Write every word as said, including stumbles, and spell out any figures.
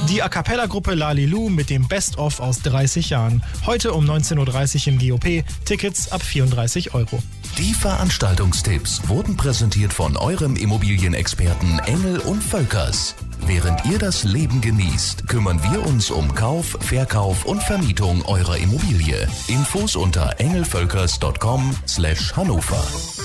Die A Cappella-Gruppe Lalilu mit dem Best-of aus dreißig Jahren. Heute um neunzehn Uhr dreißig im G O P. Tickets ab vierunddreißig Euro. Die Veranstaltungstipps wurden präsentiert von eurem Immobilienexperten Engel und Völkers. Während ihr das Leben genießt, kümmern wir uns um Kauf, Verkauf und Vermietung eurer Immobilie. Infos unter engelvölkers punkt com slash Hannover.